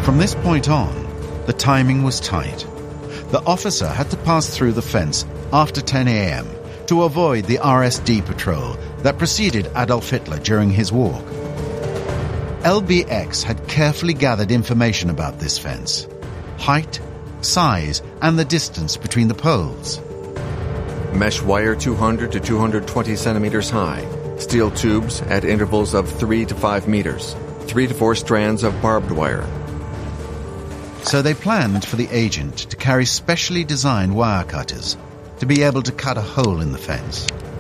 From this point on, the timing was tight. The officer had to pass through the fence after 10 a.m. to avoid the RSD patrol that preceded Adolf Hitler during his walk. LBX had carefully gathered information about this fence: height, size, and the distance between the poles. Mesh wire 200 to 220 centimeters high. Steel tubes at intervals of 3 to 5 meters. 3 to 4 strands of barbed wire. So they planned for the agent to carry specially designed wire cutters to be able to cut a hole in the fence.